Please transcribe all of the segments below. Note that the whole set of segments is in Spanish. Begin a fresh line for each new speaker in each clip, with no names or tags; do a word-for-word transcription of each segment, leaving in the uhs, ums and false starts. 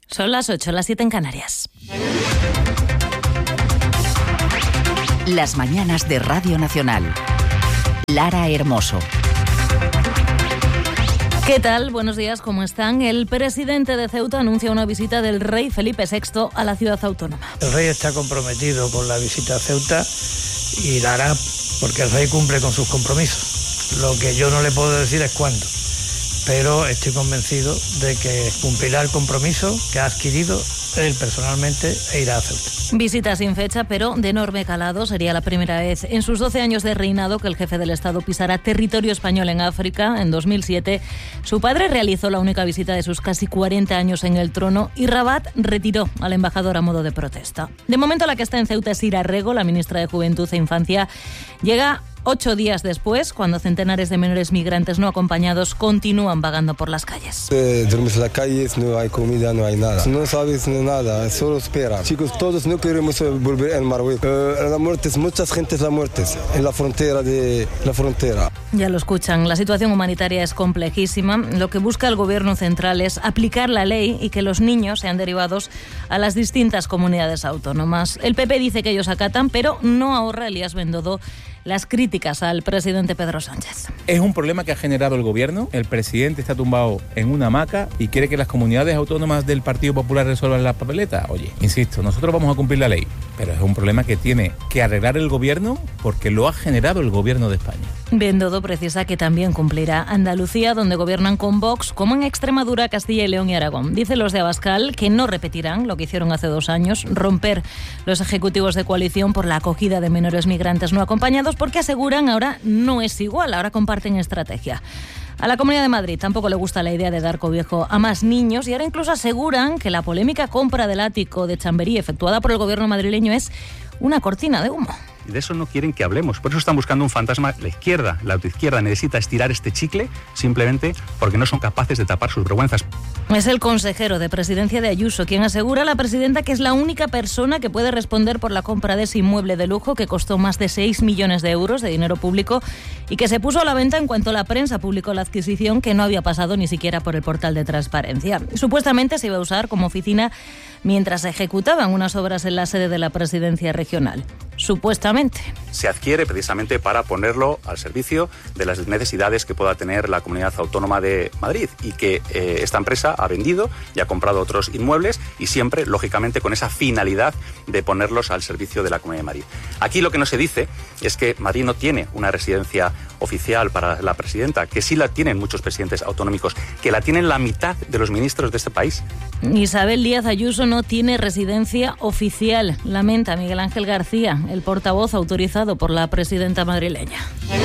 Son las ocho, las siete en Canarias.
Las mañanas de Radio Nacional. Lara Hermoso.
¿Qué tal? Buenos días, ¿cómo están? El presidente de Ceuta anuncia una visita del rey Felipe sexto a la ciudad autónoma.
El rey está comprometido con la visita a Ceuta y la hará porque el rey cumple con sus compromisos. Lo que yo no le puedo decir es cuándo, pero estoy convencido de que cumplirá el compromiso que ha adquirido él personalmente e irá a Ceuta.
Visita sin fecha, pero de enorme calado. Sería la primera vez en sus doce años de reinado que el jefe del Estado pisará territorio español en África. En dos mil siete, su padre realizó la única visita de sus casi cuarenta años en el trono y Rabat retiró al embajador a modo de protesta. De momento, la que está en Ceuta es Ira Rego, la ministra de Juventud e Infancia. Llega ocho días después, cuando centenares de menores migrantes no acompañados continúan vagando por las calles.
Eh, duermes en las calles, no hay comida, no hay nada. No sabes nada, solo espera. Chicos, todos no queremos volver al Marruecos. Eh, la muerte, muchas gentes la muerte en la frontera de la frontera.
Ya lo escuchan, la situación humanitaria es complejísima. Lo que busca el gobierno central es aplicar la ley y que los niños sean derivados a las distintas comunidades autónomas. El P P dice que ellos acatan, pero no ahorra Elías Bendodo las críticas al presidente Pedro Sánchez.
Es un problema que ha generado el gobierno. El presidente está tumbado en una hamaca y quiere que las comunidades autónomas del Partido Popular resuelvan las papeletas. Oye, insisto, nosotros vamos a cumplir la ley, pero es un problema que tiene que arreglar el gobierno porque lo ha generado el gobierno de España.
Bendodo precisa que también cumplirá Andalucía, donde gobiernan con Vox, como en Extremadura, Castilla y León y Aragón. Dicen los de Abascal que no repetirán lo que hicieron hace dos años, romper los ejecutivos de coalición por la acogida de menores migrantes no acompañados, porque aseguran ahora no es igual, ahora comparten estrategia. A la Comunidad de Madrid tampoco le gusta la idea de dar cobijo a más niños y ahora incluso aseguran que la polémica compra del ático de Chamberí efectuada por el gobierno madrileño es una cortina de humo.
Y de eso no quieren que hablemos. Por eso están buscando un fantasma. La izquierda, la autoizquierda necesita estirar este chicle simplemente porque no son capaces de tapar sus vergüenzas.
Es el consejero de presidencia de Ayuso quien asegura a la presidenta que es la única persona que puede responder por la compra de ese inmueble de lujo que costó más de seis millones de euros de dinero público y que se puso a la venta en cuanto la prensa publicó la adquisición, que no había pasado ni siquiera por el portal de transparencia. Supuestamente se iba a usar como oficina mientras se ejecutaban unas obras en la sede de la presidencia regional. Supuestamente.
Se adquiere precisamente para ponerlo al servicio de las necesidades que pueda tener la Comunidad Autónoma de Madrid y que eh, esta empresa ha vendido y ha comprado otros inmuebles y siempre, lógicamente, con esa finalidad de ponerlos al servicio de la Comunidad de Madrid. Aquí lo que no se dice es que Madrid no tiene una residencia oficial para la presidenta, que sí la tienen muchos presidentes autonómicos, que la tienen la mitad de los ministros de este país.
Isabel Díaz Ayuso no tiene residencia oficial, lamenta Miguel Ángel García, el portavoz autorizado por la presidenta madrileña.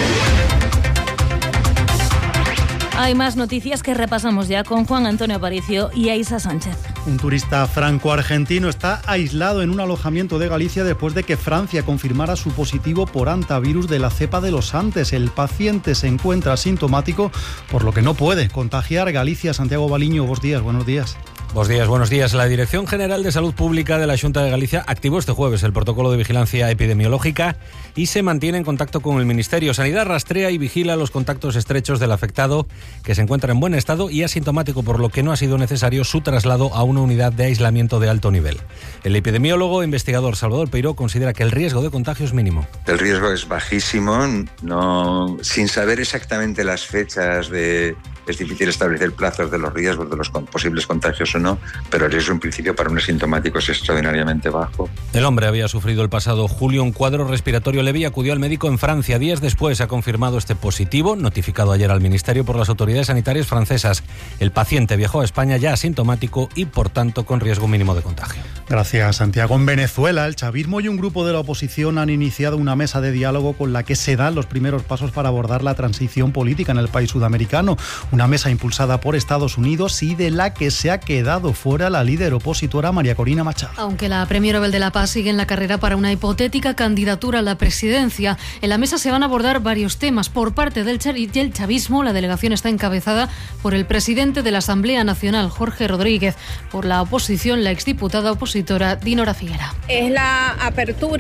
Hay más noticias que repasamos ya con Juan Antonio Aparicio y Aisa Sánchez.
Un turista franco-argentino está aislado en un alojamiento de Galicia después de que Francia confirmara su positivo por hantavirus de la cepa de los Andes. El paciente se encuentra asintomático, por lo que no puede contagiar. Galicia, Santiago Baliño, buenos días, buenos días.
Buenos días, buenos días. La Dirección General de Salud Pública de la Xunta de Galicia activó este jueves el protocolo de vigilancia epidemiológica y se mantiene en contacto con el Ministerio. Sanidad rastrea y vigila los contactos estrechos del afectado, que se encuentra en buen estado y asintomático, por lo que no ha sido necesario su traslado a una unidad de aislamiento de alto nivel. El epidemiólogo e investigador Salvador Peiró considera que el riesgo de contagio es mínimo.
El riesgo es bajísimo, no, sin saber exactamente las fechas de... Es difícil establecer plazos de los riesgos de los posibles contagios o no, pero el riesgo en principio para un asintomático es extraordinariamente bajo.
El hombre había sufrido el pasado julio un cuadro respiratorio leve y acudió al médico en Francia. Días después ha confirmado este positivo, notificado ayer al Ministerio por las autoridades sanitarias francesas. El paciente viajó a España ya asintomático y, por tanto, con riesgo mínimo de contagio.
Gracias, Santiago. En Venezuela, el chavismo y un grupo de la oposición han iniciado una mesa de diálogo con la que se dan los primeros pasos para abordar la transición política en el país sudamericano. Una mesa impulsada por Estados Unidos y de la que se ha quedado fuera la líder opositora María Corina Machado.
Aunque la Premio Nobel de la Paz sigue en la carrera para una hipotética candidatura a la presidencia, en la mesa se van a abordar varios temas. Por parte del chavismo, la delegación está encabezada por el presidente de la Asamblea Nacional, Jorge Rodríguez. Por la oposición, la exdiputada opositora Dinora Figuera.
Es la apertura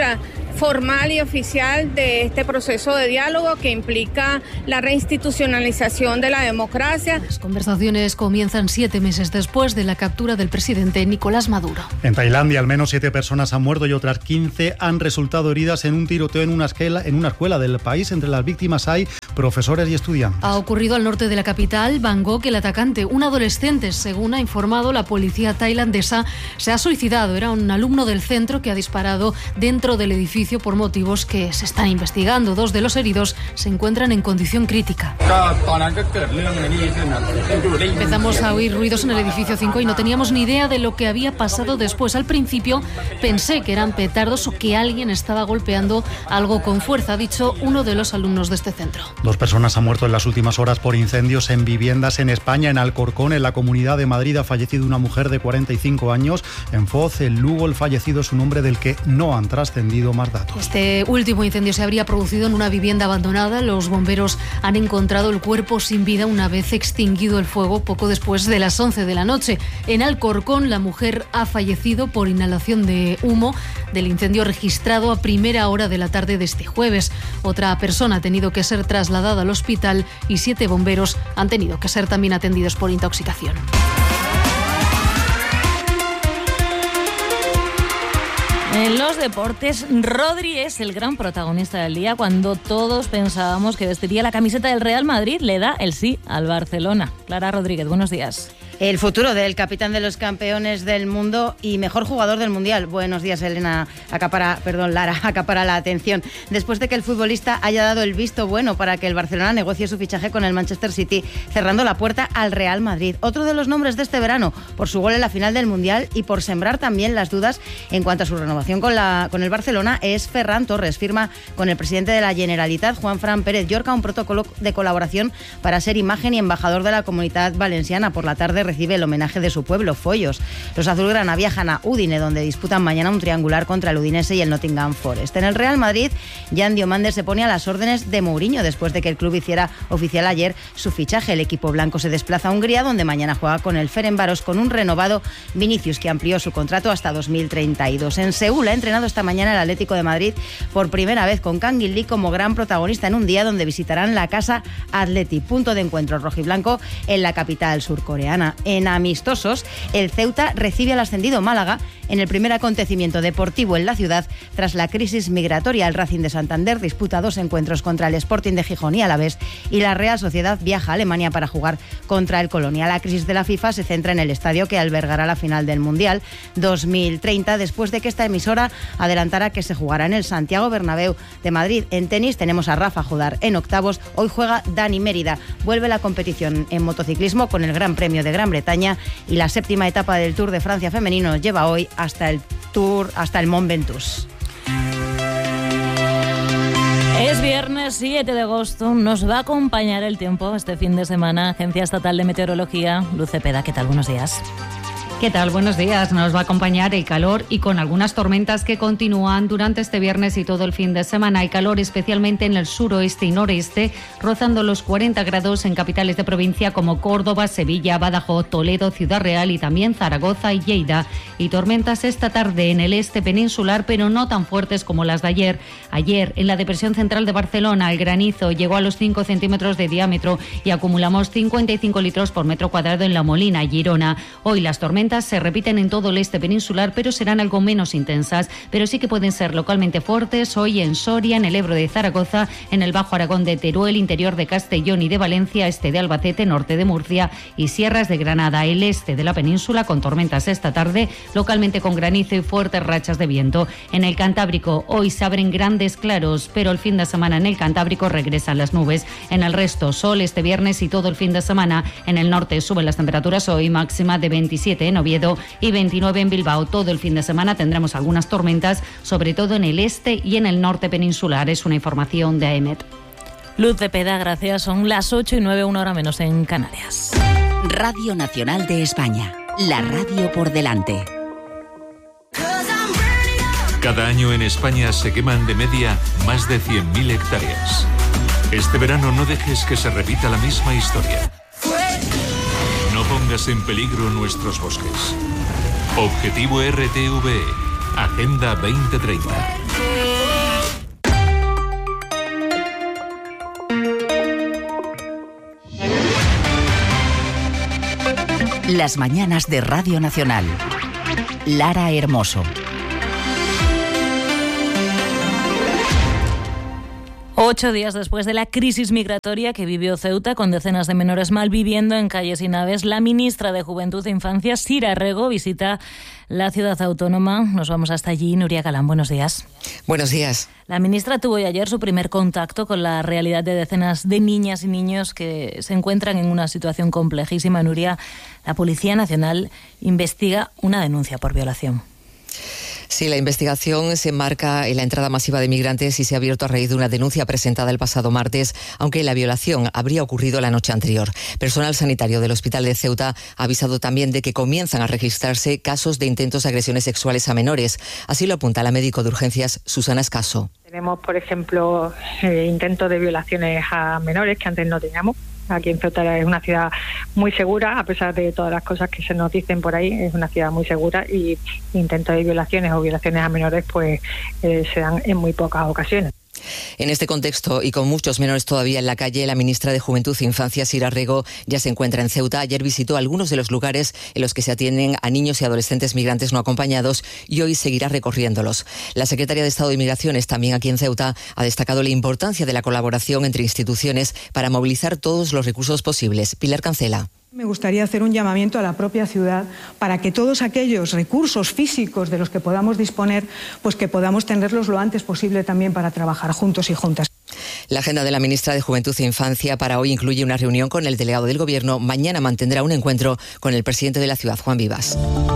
formal y oficial de este proceso de diálogo que implica la reinstitucionalización de la democracia.
Las conversaciones comienzan siete meses después de la captura del presidente Nicolás Maduro.
En Tailandia, al menos siete personas han muerto y otras quince han resultado heridas en un tiroteo en una escuela, en una escuela del país. Entre las víctimas hay profesores y estudiantes.
Ha ocurrido al norte de la capital, Bangkok. El atacante, un adolescente, según ha informado la policía tailandesa, se ha suicidado. Era un alumno del centro que ha disparado dentro del edificio por motivos que se están investigando. Dos de los heridos se encuentran en condición crítica. Empezamos a oír ruidos en el edificio cinco y no teníamos ni idea de lo que había pasado después. Al principio pensé que eran petardos o que alguien estaba golpeando algo con fuerza, ha dicho uno de los alumnos de este centro.
Dos personas han muerto en las últimas horas por incendios en viviendas en España. En Alcorcón, en la Comunidad de Madrid, ha fallecido una mujer de cuarenta y cinco años. En Foz, en Lugo, el fallecido es un hombre del que no han trascendido más datos.
Este último incendio se habría producido en una vivienda abandonada. Los bomberos han encontrado el cuerpo sin vida una vez extinguido el fuego poco después de las once de la noche. En Alcorcón, la mujer ha fallecido por inhalación de humo del incendio registrado a primera hora de la tarde de este jueves. Otra persona ha tenido que ser trasladada al hospital y siete bomberos han tenido que ser también atendidos por intoxicación.
En los deportes, Rodri es el gran protagonista del día. Cuando todos pensábamos que vestiría la camiseta del Real Madrid, le da el sí al Barcelona. Clara Rodríguez, buenos días.
El futuro del capitán de los campeones del mundo y mejor jugador del mundial. Buenos días, Elena. Acapara, perdón, Lara, acapara la atención. Después de que el futbolista haya dado el visto bueno para que el Barcelona negocie su fichaje con el Manchester City, cerrando la puerta al Real Madrid. Otro de los nombres de este verano, por su gol en la final del mundial y por sembrar también las dudas en cuanto a su renovación con, la, con el Barcelona, es Ferran Torres. Firma con el presidente de la Generalitat, Juanfran Pérez Llorca, un protocolo de colaboración para ser imagen y embajador de la Comunitat Valenciana. Por la tarde recibe el homenaje de su pueblo, Follos. Los azulgrana viajan a Udine, donde disputan mañana un triangular contra el Udinese y el Nottingham Forest. En el Real Madrid, Jan Diomande se pone a las órdenes de Mourinho después de que el club hiciera oficial ayer su fichaje. El equipo blanco se desplaza a Hungría, donde mañana juega con el Ferencváros con un renovado Vinicius, que amplió su contrato hasta dos mil treinta y dos. En Seúl ha entrenado esta mañana el Atlético de Madrid por primera vez, con Kang In Lee como gran protagonista en un día donde visitarán la Casa Athletic, punto de encuentro rojiblanco en la capital surcoreana. En amistosos, el Ceuta recibe al ascendido Málaga en el primer acontecimiento deportivo en la ciudad tras la crisis migratoria. El Racing de Santander disputa dos encuentros contra el Sporting de Gijón y Alavés, y la Real Sociedad viaja a Alemania para jugar contra el Colonia. La crisis de la FIFA se centra en el estadio que albergará la final del Mundial dos mil treinta, después de que esta emisora adelantara que se jugará en el Santiago Bernabéu de Madrid. En tenis tenemos a Rafa Jodar en octavos. Hoy juega Dani Mérida. Vuelve la competición en motociclismo con el Gran Premio de Gran Bretaña, y la séptima etapa del Tour de Francia femenino nos lleva hoy hasta el Tour, hasta el Mont Ventoux.
Es viernes siete de agosto, nos va a acompañar el tiempo este fin de semana. Agencia Estatal de Meteorología, Luz Cepeda, ¿qué tal? Buenos días.
¿Qué tal? Buenos días. Nos va a acompañar el calor y con algunas tormentas que continúan durante este viernes y todo el fin de semana. Hay calor especialmente en el suroeste y noreste, rozando los cuarenta grados en capitales de provincia como Córdoba, Sevilla, Badajoz, Toledo, Ciudad Real y también Zaragoza y Lleida. Y tormentas esta tarde en el este peninsular, pero no tan fuertes como las de ayer. Ayer, en la depresión central de Barcelona, el granizo llegó a los cinco centímetros de diámetro y acumulamos cincuenta y cinco litros por metro cuadrado en La Molina, Girona. Hoy las tormentas se repiten en todo el este peninsular, pero serán algo menos intensas, pero sí que pueden ser localmente fuertes hoy en Soria, en el Ebro de Zaragoza, en el Bajo Aragón de Teruel, interior de Castellón y de Valencia, este de Albacete, norte de Murcia y sierras de Granada. El este de la península con tormentas esta tarde, localmente con granizo y fuertes rachas de viento. En el Cantábrico hoy se abren grandes claros, pero el fin de semana en el Cantábrico regresan las nubes. En el resto, sol este viernes y todo el fin de semana. En el norte suben las temperaturas hoy, máxima de veintisiete en Oviedo y veintinueve en Bilbao. Todo el fin de semana tendremos algunas tormentas, sobre todo en el este y en el norte peninsular. Es una información de A E M E T.
Luz Cepeda, gracias. Son las ocho y nueve, una hora menos en Canarias.
Radio Nacional de España, la radio por delante.
Cada año en España se queman de media más de cien mil hectáreas. Este verano no dejes que se repita la misma historia. No pongas en peligro nuestros bosques. Objetivo R T V E, Agenda veinte treinta.
Las mañanas de Radio Nacional. Lara Hermoso.
Ocho días después de la crisis migratoria que vivió Ceuta, con decenas de menores malviviendo en calles y naves, la ministra de Juventud e Infancia, Sira Rego, visita la ciudad autónoma. Nos vamos hasta allí. Nuria Galán, buenos días.
Buenos días.
La ministra tuvo ayer su primer contacto con la realidad de decenas de niñas y niños que se encuentran en una situación complejísima. Nuria, la Policía Nacional investiga una denuncia por violación.
Sí, la investigación se enmarca en la entrada masiva de migrantes y se ha abierto a raíz de una denuncia presentada el pasado martes, aunque la violación habría ocurrido la noche anterior. Personal sanitario del Hospital de Ceuta ha avisado también de que comienzan a registrarse casos de intentos de agresiones sexuales a menores. Así lo apunta la médico de urgencias, Susana Escaso.
Tenemos, por ejemplo, eh, intentos de violaciones a menores que antes no teníamos. Aquí en Ceuta es una ciudad muy segura, a pesar de todas las cosas que se nos dicen por ahí, es una ciudad muy segura y intentos de violaciones o violaciones a menores pues eh, se dan en muy pocas ocasiones.
En este contexto y con muchos menores todavía en la calle, la ministra de Juventud e Infancia, Sira Rego, ya se encuentra en Ceuta. Ayer visitó algunos de los lugares en los que se atienden a niños y adolescentes migrantes no acompañados y hoy seguirá recorriéndolos. La secretaria de Estado de Migraciones, también aquí en Ceuta, ha destacado la importancia de la colaboración entre instituciones para movilizar todos los recursos posibles. Pilar Cancela.
Me gustaría hacer un llamamiento a la propia ciudad para que todos aquellos recursos físicos de los que podamos disponer, pues que podamos tenerlos lo antes posible también para trabajar juntos y juntas.
La agenda de la ministra de Juventud e Infancia para hoy incluye una reunión con el delegado del Gobierno. Mañana mantendrá un encuentro con el presidente de la ciudad, Juan Vivas.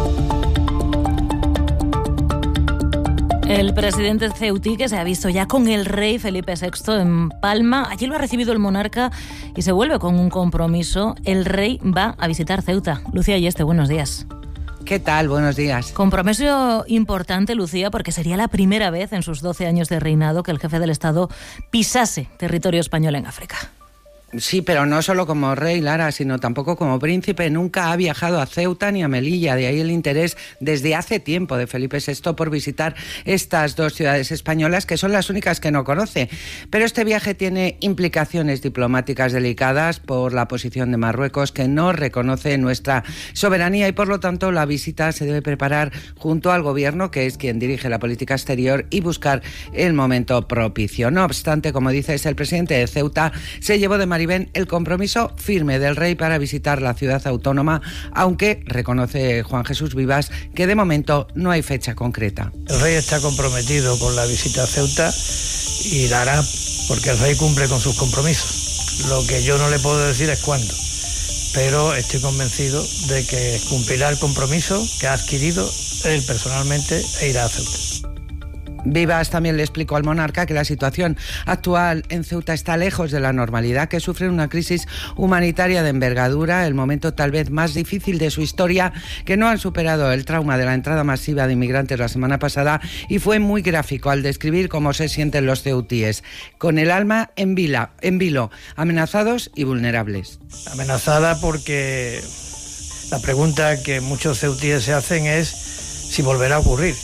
El presidente ceutí, que se ha visto ya con el rey Felipe sexto en Palma. Allí lo ha recibido el monarca y se vuelve con un compromiso. El rey va a visitar Ceuta. Lucía Yeste, buenos días.
¿Qué tal? Buenos días.
Compromiso importante, Lucía, porque sería la primera vez en sus doce años de reinado que el jefe del Estado pisase territorio español en África.
Sí, pero no solo como rey, Lara, sino tampoco como príncipe. Nunca ha viajado a Ceuta ni a Melilla. De ahí el interés desde hace tiempo de Felipe sexto por visitar estas dos ciudades españolas, que son las únicas que no conoce. Pero este viaje tiene implicaciones diplomáticas delicadas por la posición de Marruecos, que no reconoce nuestra soberanía, y por lo tanto la visita se debe preparar junto al Gobierno, que es quien dirige la política exterior, y buscar el momento propicio. No obstante, como dices, el presidente de Ceuta se llevó de Maribén el compromiso firme del rey para visitar la ciudad autónoma, aunque reconoce Juan Jesús Vivas que de momento no hay fecha concreta.
El rey está comprometido con la visita a Ceuta y la hará porque el rey cumple con sus compromisos. Lo que yo no le puedo decir es cuándo, pero estoy convencido de que cumplirá el compromiso que ha adquirido él personalmente e irá a Ceuta.
Vivas también le explicó al monarca que la situación actual en Ceuta está lejos de la normalidad, que sufre una crisis humanitaria de envergadura, el momento tal vez más difícil de su historia, que no han superado el trauma de la entrada masiva de inmigrantes la semana pasada, y fue muy gráfico al describir cómo se sienten los ceutíes, con el alma en, vila, en vilo, amenazados y vulnerables.
Amenazada porque la pregunta que muchos ceutíes se hacen es si volverá a ocurrir.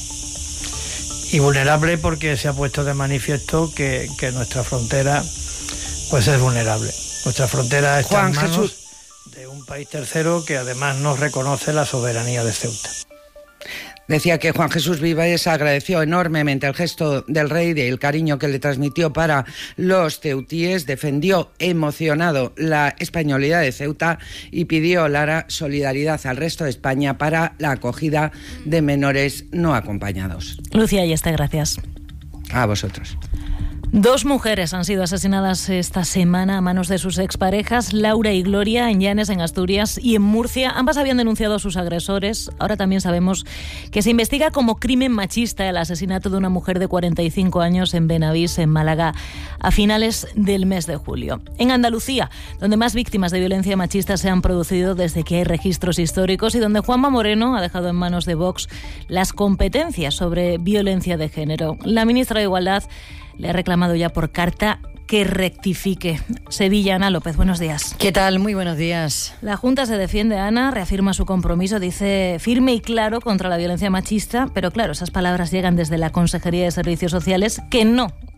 Y vulnerable porque se ha puesto de manifiesto que, que nuestra frontera pues es vulnerable. Nuestra frontera está en manos Jesús. de un país tercero que además no reconoce la soberanía de Ceuta.
Decía que Juan Jesús Vivas agradeció enormemente el gesto del rey y el cariño que le transmitió para los ceutíes, defendió emocionado la españolidad de Ceuta y pidió, Lara, solidaridad al resto de España para la acogida de menores no acompañados.
Lucía Yeste, gracias.
A vosotros.
Dos mujeres han sido asesinadas esta semana a manos de sus exparejas, Laura y Gloria, en Llanes, en Asturias, y en Murcia. Ambas habían denunciado a sus agresores. Ahora también sabemos que se investiga como crimen machista el asesinato de una mujer de cuarenta y cinco años en Benavís, en Málaga, a finales del mes de julio. En Andalucía, donde más víctimas de violencia machista se han producido desde que hay registros históricos y donde Juanma Moreno ha dejado en manos de Vox las competencias sobre violencia de género. La ministra de Igualdad le ha reclamado ya por carta que rectifique. Sevilla, Ana López, buenos días.
¿Qué tal? Muy buenos días.
La Junta se defiende, Ana, reafirma su compromiso, dice firme y claro contra la violencia machista, pero claro, esas palabras llegan desde la Consejería de Servicios Sociales, que no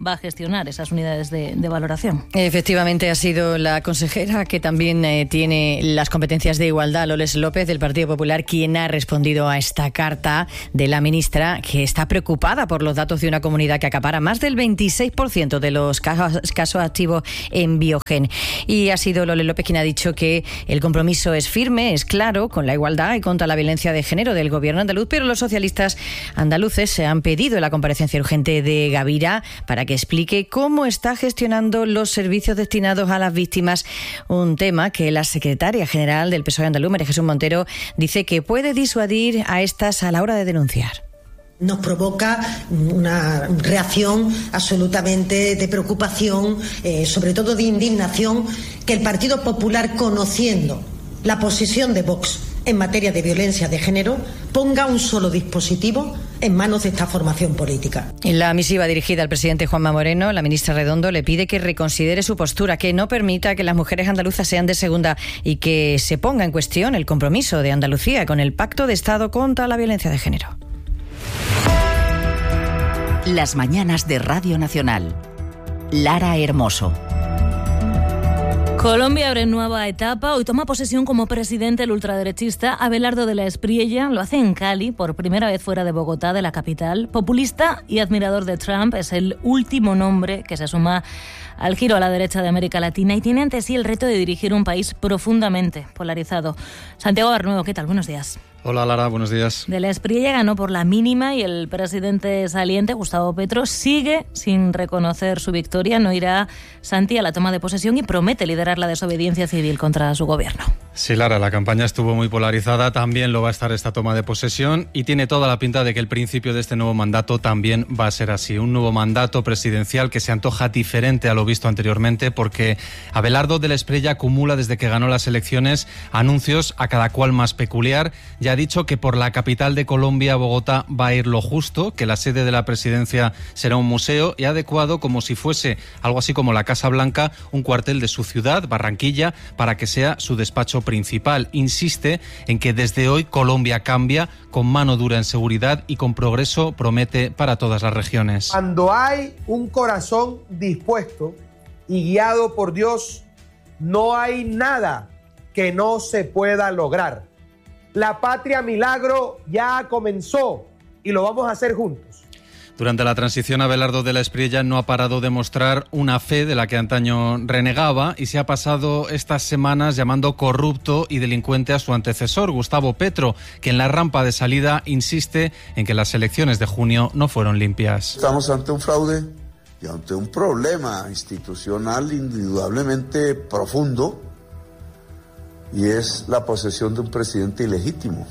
va a gestionar esas unidades de, de valoración.
Efectivamente, ha sido la consejera que también eh, tiene las competencias de igualdad, Loles López, del Partido Popular, quien ha respondido a esta carta de la ministra, que está preocupada por los datos de una comunidad que acapara más del veintiséis por ciento de los casos, casos activos en Biogen. Y ha sido Loles López quien ha dicho que el compromiso es firme, es claro, con la igualdad y contra la violencia de género del gobierno andaluz, pero los socialistas andaluces se han pedido la comparecencia urgente de Gavira para que explique cómo está gestionando los servicios destinados a las víctimas, un tema que la secretaria general del P S O E andaluz, María Jesús Montero, dice que puede disuadir a estas a la hora de denunciar.
Nos provoca una reacción absolutamente de preocupación, eh, sobre todo de indignación, que el Partido Popular, conociendo la posición de Vox en materia de violencia de género, ponga un solo dispositivo en manos de esta formación política.
En la misiva dirigida al presidente Juanma Moreno, la ministra Redondo le pide que reconsidere su postura, que no permita que las mujeres andaluzas sean de segunda y que se ponga en cuestión el compromiso de Andalucía con el Pacto de Estado contra la violencia de género.
Las mañanas de Radio Nacional. Lara Hermoso.
Colombia abre nueva etapa. Hoy toma posesión como presidente el ultraderechista Abelardo de la Espriella. Lo hace en Cali, por primera vez fuera de Bogotá, de la capital. Populista y admirador de Trump, es el último nombre que se suma al giro a la derecha de América Latina y tiene ante sí el reto de dirigir un país profundamente polarizado. Santiago Barnuevo, ¿qué tal? Buenos días.
Hola Lara, buenos días.
De la Espriella ganó por la mínima y el presidente saliente, Gustavo Petro, sigue sin reconocer su victoria. No irá Santi a la toma de posesión y promete liderar la desobediencia civil contra su gobierno.
Sí, Lara, la campaña estuvo muy polarizada, también lo va a estar esta toma de posesión y tiene toda la pinta de que el principio de este nuevo mandato también va a ser así. Un nuevo mandato presidencial que se antoja diferente a lo visto anteriormente porque Abelardo de la Espriella acumula desde que ganó las elecciones anuncios a cada cual más peculiar. Ya ha dicho que por la capital de Colombia, Bogotá, va a ir lo justo, que la sede de la presidencia será un museo y ha adecuado como si fuese algo así como la Casa Blanca, un cuartel de su ciudad, Barranquilla, para que sea su despacho principal. Insiste en que desde hoy Colombia cambia con mano dura en seguridad y con progreso, promete, para todas las regiones.
Cuando hay un corazón dispuesto y guiado por Dios, no hay nada que no se pueda lograr. La patria milagro ya comenzó y lo vamos a hacer juntos.
Durante la transición, Abelardo de la Espriella no ha parado de mostrar una fe de la que antaño renegaba y se ha pasado estas semanas llamando corrupto y delincuente a su antecesor, Gustavo Petro, que en la rampa de salida insiste en que las elecciones de junio no fueron limpias.
Estamos ante un fraude y ante un problema institucional indudablemente profundo, y es la posesión de un presidente ilegítimo.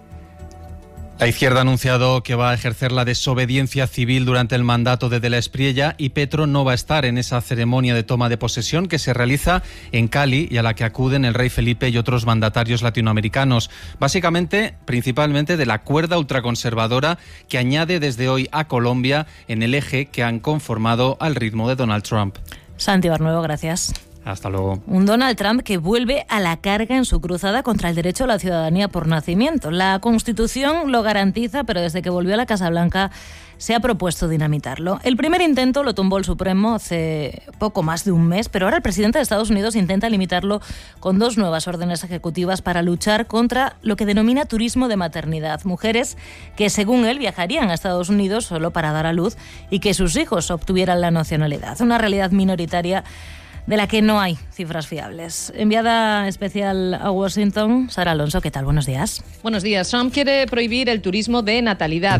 La izquierda ha anunciado que va a ejercer la desobediencia civil durante el mandato de De la Espriella y Petro no va a estar en esa ceremonia de toma de posesión que se realiza en Cali y a la que acuden el rey Felipe y otros mandatarios latinoamericanos. Básicamente, principalmente de la cuerda ultraconservadora que añade desde hoy a Colombia en el eje que han conformado al ritmo de Donald Trump.
Santi Barnuevo, gracias.
Hasta luego.
Un Donald Trump que vuelve a la carga en su cruzada contra el derecho a la ciudadanía por nacimiento. La Constitución lo garantiza, pero desde que volvió a la Casa Blanca se ha propuesto dinamitarlo. El primer intento lo tumbó el Supremo hace poco más de un mes, pero ahora el presidente de Estados Unidos intenta limitarlo con dos nuevas órdenes ejecutivas para luchar contra lo que denomina turismo de maternidad. Mujeres que, según él, viajarían a Estados Unidos solo para dar a luz y que sus hijos obtuvieran la nacionalidad. Una realidad minoritaria de la que no hay cifras fiables. Enviada especial a Washington, Sara Alonso, ¿qué tal? Buenos días.
Buenos días. Trump quiere prohibir el turismo de natalidad.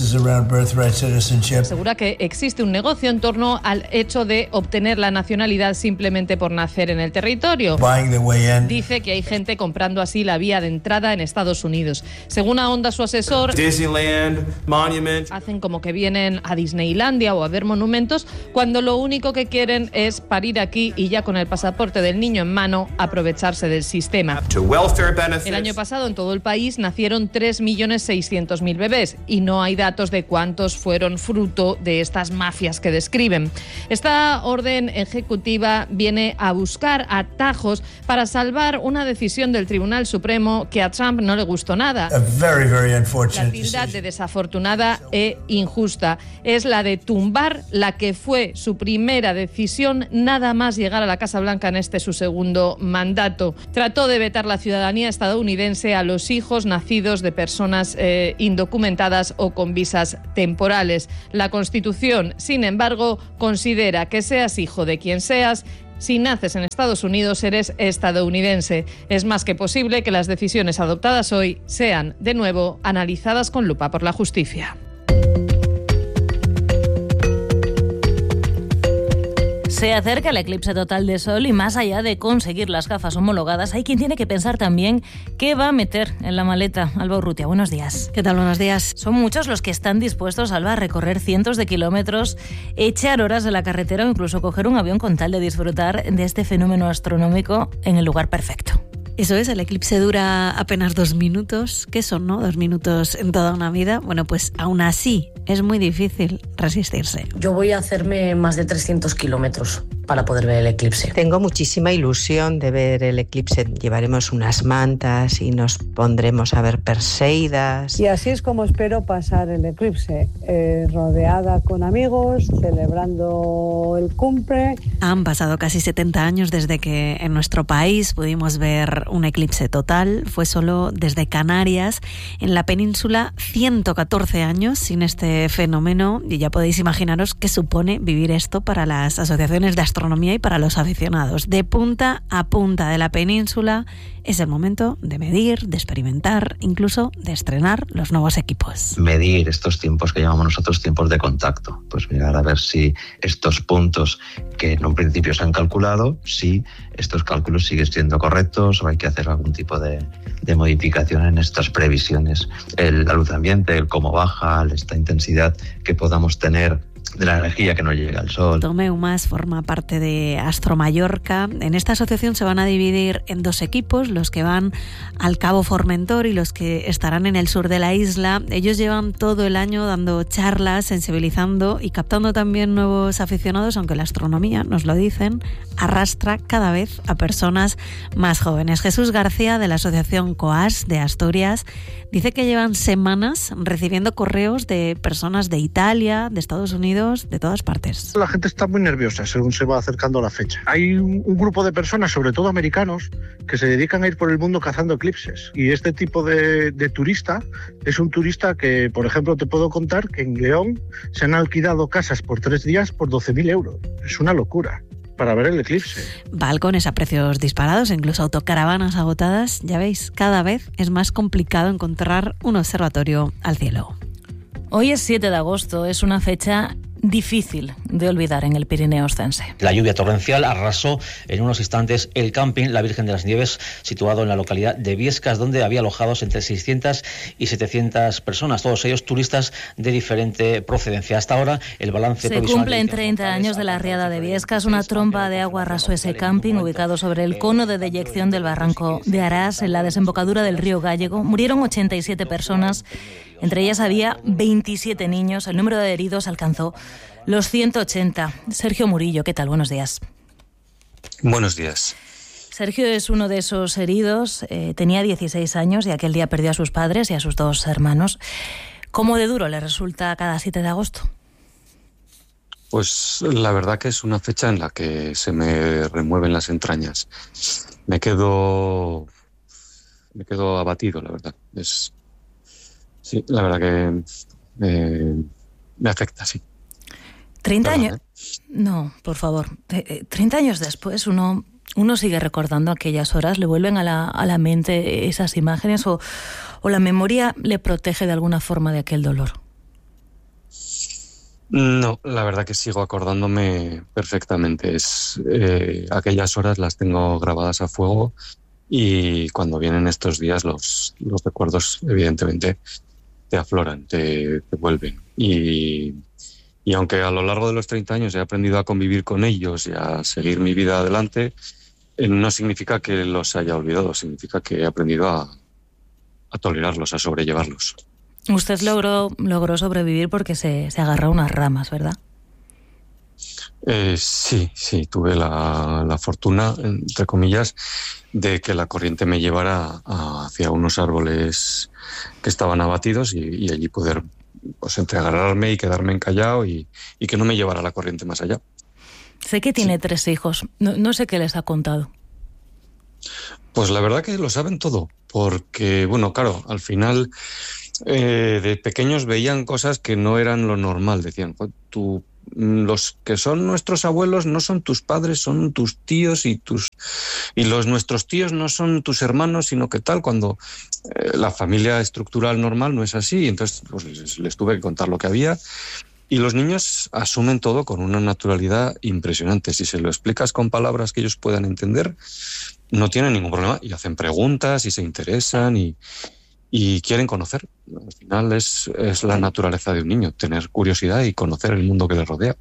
Asegura que existe un negocio en torno al hecho de obtener la nacionalidad simplemente por nacer en el territorio. Dice que hay gente comprando así la vía de entrada en Estados Unidos. Según ahonda su asesor,
Disneyland, Monument.
Hacen como que vienen a Disneylandia o a ver monumentos cuando lo único que quieren es parir aquí sí y ya con el pasaporte del niño en mano aprovecharse del sistema. El año pasado en todo el país nacieron tres millones seiscientos mil bebés y no hay datos de cuántos fueron fruto de estas mafias que describen. Esta orden ejecutiva viene a buscar atajos para salvar una decisión del Tribunal Supremo que a Trump no le gustó nada. La tilda de desafortunada e injusta es la de tumbar la que fue su primera decisión nada más llegar a la Casa Blanca en este su segundo mandato. Trató de vetar la ciudadanía estadounidense a los hijos nacidos de personas eh, indocumentadas o con visas temporales. La Constitución, sin embargo, considera que seas hijo de quien seas, si naces en Estados Unidos, eres estadounidense. Es más que posible que las decisiones adoptadas hoy sean, de nuevo, analizadas con lupa por la justicia.
Se acerca el eclipse total de sol y más allá de conseguir las gafas homologadas, hay quien tiene que pensar también qué va a meter en la maleta. Alba Urrutia, buenos días.
¿Qué tal? Buenos días.
Son muchos los que están dispuestos, Alba, a recorrer cientos de kilómetros, echar horas de la carretera o incluso coger un avión con tal de disfrutar de este fenómeno astronómico en el lugar perfecto.
Eso es, el eclipse dura apenas dos minutos. ¿Qué son, no? Dos minutos en toda una vida. Bueno, pues aún así es muy difícil resistirse.
Yo voy a hacerme más de trescientos kilómetros para poder ver el eclipse.
Tengo muchísima ilusión de ver el eclipse. Llevaremos unas mantas y nos pondremos a ver Perseidas.
Y así es como espero pasar el eclipse, eh, rodeada con amigos, celebrando el cumple.
Han pasado casi setenta años desde que en nuestro país pudimos ver un eclipse total. Fue solo desde Canarias, en la península, ciento catorce años sin este fenómeno, y ya podéis imaginaros qué supone vivir esto para las asociaciones de astronomía y para los aficionados. De punta a punta de la península es el momento de medir, de experimentar, incluso de estrenar los nuevos equipos.
Medir estos tiempos que llamamos nosotros tiempos de contacto, pues mirar a ver si estos puntos que en un principio se han calculado, si estos cálculos siguen siendo correctos o hay que hacer algún tipo de, de modificación en estas previsiones. El, la luz ambiente, el cómo baja, esta intensidad que podamos tener de la energía que no llega al sol.
Tomeu Mas forma parte de Astro Mallorca. En esta asociación se van a dividir en dos equipos, los que van al Cabo Formentor y los que estarán en el sur de la isla. Ellos llevan todo el año dando charlas, sensibilizando y captando también nuevos aficionados, aunque la astronomía, nos lo dicen, arrastra cada vez a personas más jóvenes. Jesús García, de la asociación COAS de Asturias, dice que llevan semanas recibiendo correos de personas de Italia, de Estados Unidos, de todas partes.
La gente está muy nerviosa según se va acercando la fecha. Hay un, un grupo de personas, sobre todo americanos, que se dedican a ir por el mundo cazando eclipses. Y este tipo de, de turista es un turista que, por ejemplo, te puedo contar que en León se han alquilado casas por tres días por doce mil euros. Es una locura para ver el eclipse.
Balcones a precios disparados, incluso autocaravanas agotadas. Ya veis, cada vez es más complicado encontrar un observatorio al cielo.
Hoy es siete de agosto, es una fecha difícil de olvidar en el Pirineo Oscense.
La lluvia torrencial arrasó en unos instantes el camping La Virgen de las Nieves, situado en la localidad de Viescas, donde había alojados entre seiscientas y setecientas personas, todos ellos turistas de diferente procedencia. Hasta ahora, el balance
Se
provisional...
cumplen treinta años de la riada de Viescas. Una tromba de agua arrasó ese camping, ubicado sobre el cono de deyección del barranco de Arás, en la desembocadura del río Gállego. Murieron ochenta y siete personas. Entre ellas había veintisiete niños. El número de heridos alcanzó los ciento ochenta. Sergio Murillo, ¿qué tal? Buenos días.
Buenos días.
Sergio es uno de esos heridos. Eh, tenía dieciséis años y aquel día perdió a sus padres y a sus dos hermanos. ¿Cómo de duro le resulta cada siete de agosto?
Pues la verdad que es una fecha en la que se me remueven las entrañas. Me quedo, me quedo abatido, la verdad. Es... Sí, la verdad que eh, me afecta, sí.
¿treinta años? No, por favor. treinta años después uno, uno sigue recordando aquellas horas, le vuelven a la, a la mente esas imágenes o, o la memoria le protege de alguna forma de aquel dolor.
No, la verdad que sigo acordándome perfectamente. Es, eh, aquellas horas las tengo grabadas a fuego y cuando vienen estos días los, los recuerdos evidentemente te afloran, te, te vuelven. Y, Y aunque a lo largo de los treinta años he aprendido a convivir con ellos y a seguir mi vida adelante, eh, no significa que los haya olvidado, significa que he aprendido a, a tolerarlos, a sobrellevarlos.
Usted logró, logró sobrevivir porque se, se agarró a unas ramas, ¿verdad?
Eh, sí, sí, tuve la, la fortuna, entre comillas, de que la corriente me llevara a, hacia unos árboles que estaban abatidos y, y allí poder, pues, entregarme y quedarme encallado y, y que no me llevara la corriente más allá.
Sé que tiene
sí.
tres hijos, no, no sé qué les ha contado.
Pues la verdad que lo saben todo, porque, bueno, claro, al final eh, de pequeños veían cosas que no eran lo normal, decían, tú... los que son nuestros abuelos no son tus padres, son tus tíos y tus y los nuestros tíos no son tus hermanos, sino que tal, cuando eh, la familia estructural normal no es así. Entonces pues, les, les tuve que contar lo que había y los niños asumen todo con una naturalidad impresionante. Si se lo explicas con palabras que ellos puedan entender, no tienen ningún problema y hacen preguntas y se interesan y y quieren conocer. Al final es, es la naturaleza de un niño, tener curiosidad y conocer el mundo que le rodea.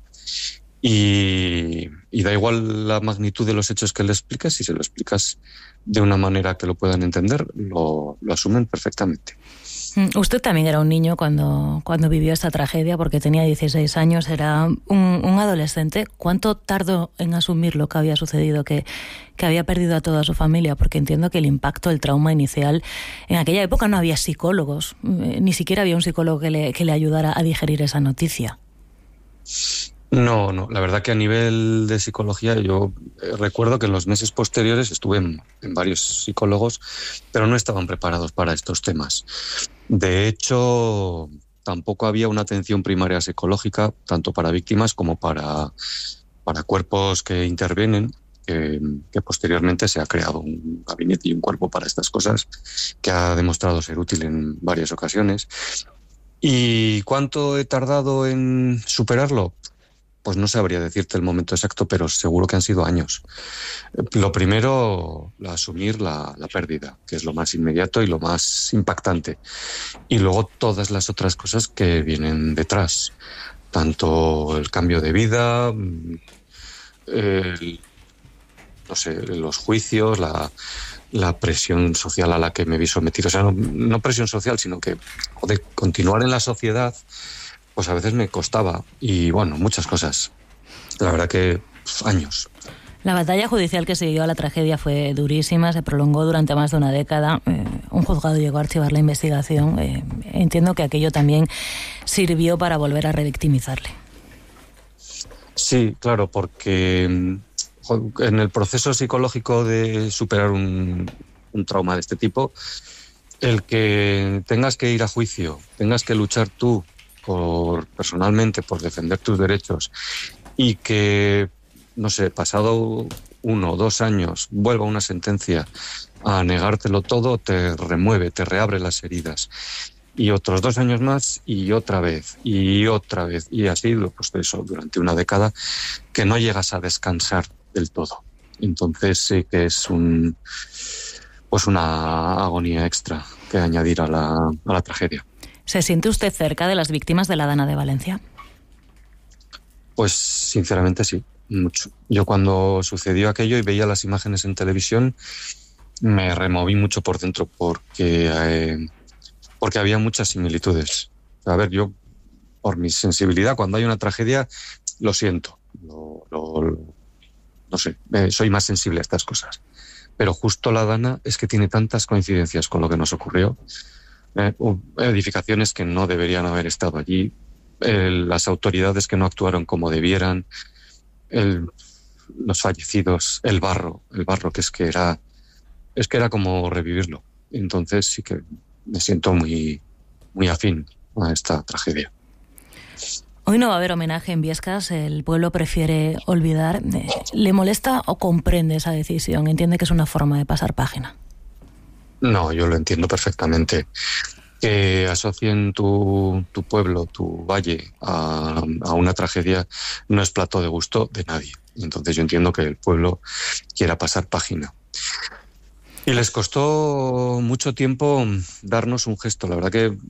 Y, y da igual la magnitud de los hechos que le expliques, si se lo explicas de una manera que lo puedan entender, lo, lo asumen perfectamente.
Usted también era un niño cuando, cuando vivió esta tragedia, porque tenía dieciséis años, era un, un adolescente. ¿Cuánto tardó en asumir lo que había sucedido, que, que había perdido a toda su familia? Porque entiendo que el impacto, el trauma inicial, en aquella época no había psicólogos, ni siquiera había un psicólogo que le, que le ayudara a digerir esa noticia.
No, no, la verdad que a nivel de psicología yo recuerdo que en los meses posteriores estuve en, en varios psicólogos, pero no estaban preparados para estos temas. De hecho, tampoco había una atención primaria psicológica, tanto para víctimas como para, para cuerpos que intervienen, que, que posteriormente se ha creado un gabinete y un cuerpo para estas cosas, que ha demostrado ser útil en varias ocasiones. ¿Y cuánto he tardado en superarlo? Pues no sabría decirte el momento exacto, pero seguro que han sido años. Lo primero, asumir la, la pérdida, que es lo más inmediato y lo más impactante. Y luego todas las otras cosas que vienen detrás. Tanto el cambio de vida, el, no sé, los juicios, la, la presión social a la que me vi sometido. O sea, no, no presión social, sino que joder, continuar en la sociedad, pues a veces me costaba. Y bueno, muchas cosas. La verdad que pues, años.
La batalla judicial que siguió a la tragedia fue durísima, se prolongó durante más de una década. Eh, un juzgado llegó a archivar la investigación. Eh, entiendo que aquello también sirvió para volver a revictimizarle.
Sí, claro, porque en el proceso psicológico de superar un, un trauma de este tipo, el que tengas que ir a juicio, tengas que luchar tú por, personalmente por defender tus derechos y que, no sé, pasado uno o dos años vuelva una sentencia a negártelo todo, te remueve, te reabre las heridas. Y otros dos años más y otra vez, y otra vez. Y así, pues eso, durante una década que no llegas a descansar del todo. Entonces sí que es un, pues una agonía extra que añadir a la, a la tragedia.
¿Se siente usted cerca de las víctimas de la Dana de Valencia?
Pues sinceramente sí, mucho. Yo cuando sucedió aquello y veía las imágenes en televisión, me removí mucho por dentro porque, eh, porque había muchas similitudes. A ver, yo, por mi sensibilidad, cuando hay una tragedia, lo siento. Lo, lo, lo, no sé, eh, soy más sensible a estas cosas. Pero justo la Dana es que tiene tantas coincidencias con lo que nos ocurrió. Eh, edificaciones que no deberían haber estado allí, eh, las autoridades que no actuaron como debieran, el, los fallecidos, el barro, el barro que es que era, es que era como revivirlo. Entonces sí que me siento muy, muy afín a esta tragedia.
Hoy no va a haber homenaje en Biescas, el pueblo prefiere olvidar. ¿Le molesta o comprende esa decisión? ¿Entiende que es una forma de pasar página?
No, yo lo entiendo perfectamente. Que asocien tu, tu pueblo, tu valle a, a una tragedia no es plato de gusto de nadie. Entonces yo entiendo que el pueblo quiera pasar página. Y les costó mucho tiempo darnos un gesto. La verdad que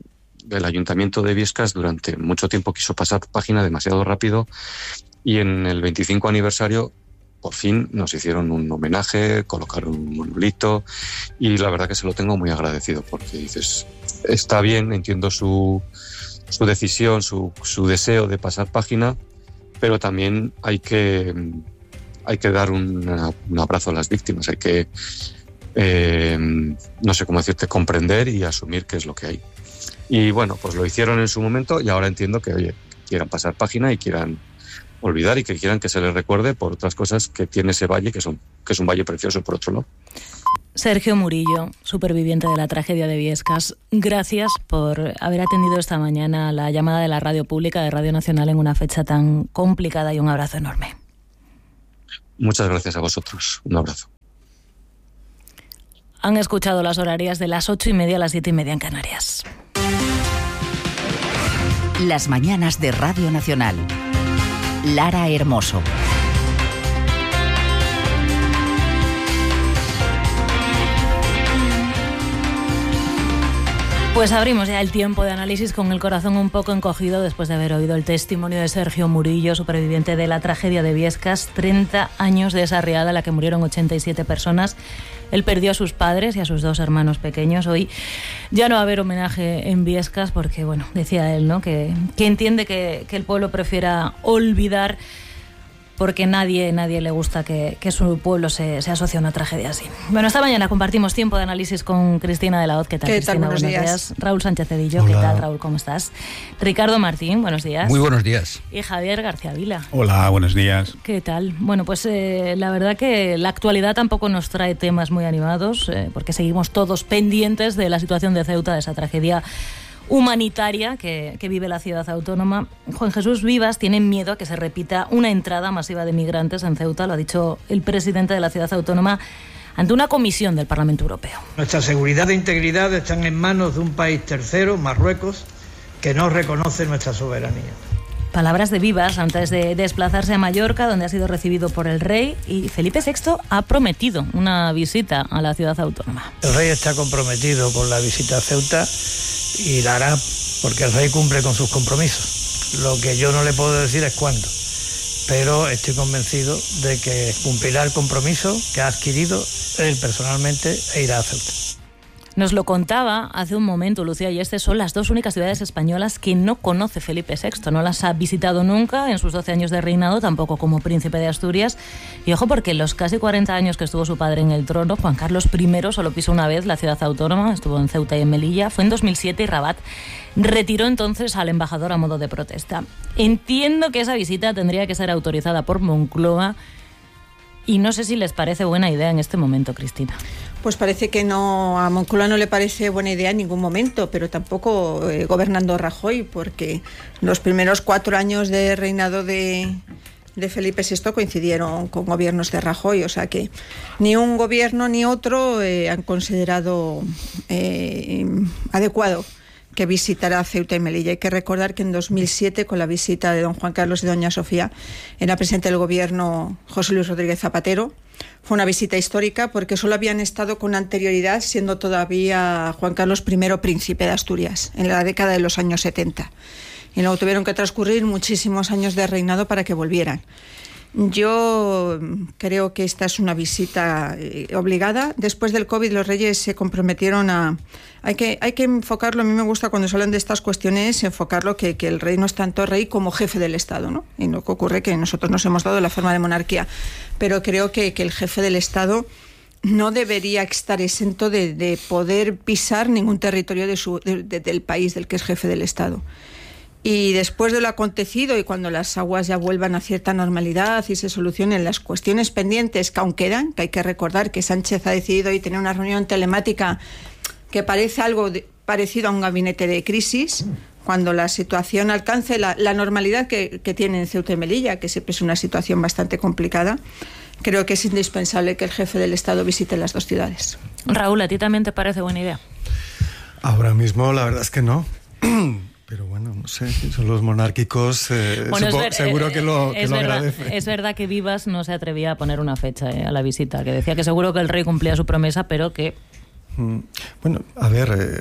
el Ayuntamiento de Biescas durante mucho tiempo quiso pasar página demasiado rápido y en el veinticinco aniversario por fin nos hicieron un homenaje, colocaron un monolito y la verdad que se lo tengo muy agradecido porque dices, está bien, entiendo su, su decisión, su, su deseo de pasar página, pero también hay que, hay que dar una, un abrazo a las víctimas, hay que, eh, no sé cómo decirte, comprender y asumir qué es lo que hay. Y bueno, pues lo hicieron en su momento y ahora entiendo que, oye, quieran pasar página y quieran olvidar y que quieran que se les recuerde por otras cosas que tiene ese valle, que, son, que es un valle precioso por otro lado.
Sergio Murillo, superviviente de la tragedia de Biescas, gracias por haber atendido esta mañana la llamada de la radio pública de Radio Nacional en una fecha tan complicada y un abrazo enorme.
Muchas gracias a vosotros. Un abrazo.
Han escuchado las horarias de las ocho y media a las siete y media en Canarias.
Las mañanas de Radio Nacional. Lara Hermoso.
Pues abrimos ya el tiempo de análisis con el corazón un poco encogido después de haber oído el testimonio de Sergio Murillo, superviviente de la tragedia de Biescas, treinta años de esa riada en la que murieron ochenta y siete personas. Él perdió a sus padres y a sus dos hermanos pequeños. Hoy ya no va a haber homenaje en Biescas porque, bueno, decía él, ¿no?, que, que entiende que, que el pueblo prefiera olvidar porque nadie, nadie le gusta que, que su pueblo se, se asocie a una tragedia así. Bueno, esta mañana compartimos tiempo de análisis con Cristina de la Hoz. ¿Qué tal,
¿Qué
Cristina?
tal? Buenos,
buenos
días.
días. Raúl Sánchez Cedillo.
Hola.
¿Qué tal, Raúl? ¿Cómo estás? Ricardo Martín, buenos días.
Muy buenos días.
Y Javier García Vila.
Hola, buenos días.
¿Qué tal? Bueno, pues eh, la verdad que la actualidad tampoco nos trae temas muy animados, eh, porque seguimos todos pendientes de la situación de Ceuta, de esa tragedia humanitaria que, que vive la ciudad autónoma. Juan Jesús Vivas tiene miedo a que se repita una entrada masiva de migrantes en Ceuta, lo ha dicho el presidente de la ciudad autónoma ante una comisión del Parlamento Europeo.
Nuestra seguridad e integridad están en manos de un país tercero, Marruecos, que no reconoce nuestra soberanía.
Palabras de Vivas antes de desplazarse a Mallorca, donde ha sido recibido por el rey, y Felipe sexto ha prometido una visita a la ciudad autónoma.
El rey está comprometido con la visita a Ceuta y la hará porque el rey cumple con sus compromisos. Lo que yo no le puedo decir es cuándo, pero estoy convencido de que cumplirá el compromiso que ha adquirido él personalmente e irá a Ceuta.
Nos lo contaba hace un momento Lucía Yeste, son las dos únicas ciudades españolas que no conoce Felipe sexto, no las ha visitado nunca en sus doce años de reinado, tampoco como príncipe de Asturias. Y ojo, porque en los casi cuarenta años que estuvo su padre en el trono, Juan Carlos primero solo pisó una vez la ciudad autónoma, estuvo en Ceuta y en Melilla, fue en dos mil siete y Rabat retiró entonces al embajador a modo de protesta. Entiendo que esa visita tendría que ser autorizada por Moncloa y no sé si les parece buena idea en este momento, Cristina.
Pues parece que no, a Moncloa no le parece buena idea en ningún momento, pero tampoco eh, gobernando Rajoy, porque los primeros cuatro años de reinado de, de Felipe sexto coincidieron con gobiernos de Rajoy, o sea que ni un gobierno ni otro eh, han considerado eh, adecuado que visitara Ceuta y Melilla. Hay que recordar que en dos mil siete, con la visita de don Juan Carlos y doña Sofía, era presidente del gobierno José Luis Rodríguez Zapatero. Fue una visita histórica porque solo habían estado con anterioridad, siendo todavía Juan Carlos primero príncipe de Asturias, en la década de los años setenta. Y luego tuvieron que transcurrir muchísimos años de reinado para que volvieran. Yo creo que esta es una visita eh, obligada. Después del COVID los reyes se comprometieron a... Hay que, hay que enfocarlo, a mí me gusta cuando se hablan de estas cuestiones, enfocarlo que, que el rey no es tanto rey como jefe del Estado, ¿no? Y lo que ocurre que nosotros nos hemos dado la forma de monarquía, pero creo que, que el jefe del Estado no debería estar exento de, de poder pisar ningún territorio de su, de, de, del país del que es jefe del Estado. Y después de lo acontecido y cuando las aguas ya vuelvan a cierta normalidad y se solucionen las cuestiones pendientes que aún quedan, que hay que recordar que Sánchez ha decidido hoy tener una reunión telemática que parece algo de, parecido a un gabinete de crisis, cuando la situación alcance la, la normalidad que, que tiene en Ceuta y Melilla, que siempre es una situación bastante complicada, creo que es indispensable que el jefe del Estado visite las dos ciudades.
Raúl, ¿a ti también te parece buena idea?
Ahora mismo la verdad es que no. Pero bueno, no sé, son los monárquicos, eh,
bueno,
supongo,
ver,
seguro que lo, que
es
lo
verdad,
agradece.
Es verdad que Vivas no se atrevía a poner una fecha eh, a la visita, que decía que seguro que el rey cumplía su promesa, pero que...
Bueno, a ver, eh,